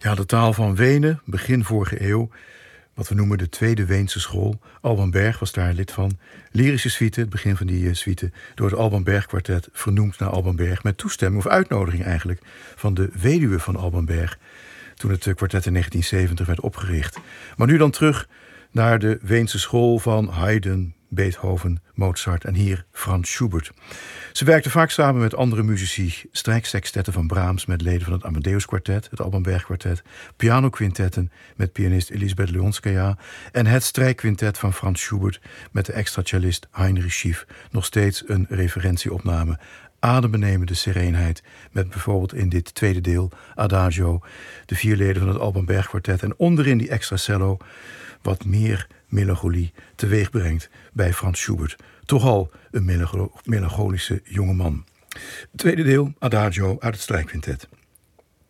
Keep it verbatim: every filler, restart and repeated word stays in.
Ja, de taal van Wenen, begin vorige eeuw. Wat we noemen de Tweede Weense School. Alban Berg was daar lid van. Lyrische suite, het begin van die uh, suite, door het Alban Berg kwartet, vernoemd naar Alban Berg, met toestemming of uitnodiging eigenlijk van de weduwe van Alban Berg, toen het kwartet in negentien zeventig werd opgericht. Maar nu dan terug naar de Weense School van Haydn, Beethoven, Mozart en hier Franz Schubert. Ze werkte vaak samen met andere muzici, strijksextetten van Brahms met leden van het Amadeus Kwartet, het Alban Berg Kwartet, pianoquintetten met pianist Elisabeth Leonskaya en het strijkquintet van Franz Schubert met de extra cellist Heinrich Schief. Nog steeds een referentieopname. Adembenemende sereenheid met bijvoorbeeld in dit tweede deel Adagio, de vier leden van het Alban Berg Kwartet en onderin die extra cello wat meer melancholie teweeg brengt bij Franz Schubert. Toch al een melancholische jonge man. Tweede deel, Adagio uit het strijkquintet.